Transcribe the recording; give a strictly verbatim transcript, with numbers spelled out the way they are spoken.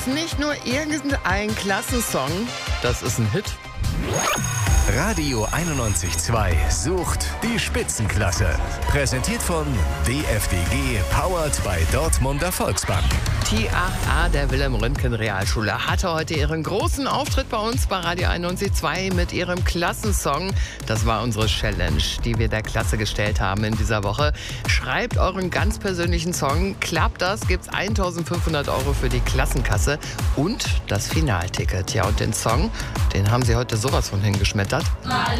ist nicht nur irgendein Klassensong, das ist ein Hit. Radio einundneunzig Komma zwei sucht die Spitzenklasse. Präsentiert von D F D G, powered bei Dortmunder Volksbank. T acht A der Wilhelm-Röntgen-Realschule hatte heute ihren großen Auftritt bei uns bei Radio einundneunzig Komma zwei mit ihrem Klassensong. Das war unsere Challenge, die wir der Klasse gestellt haben in dieser Woche. Schreibt euren ganz persönlichen Song. Klappt das, gibt's eintausendfünfhundert Euro für die Klassenkasse und das Finalticket. Ja, und den Song, den haben sie heute sowas von hingeschmettert.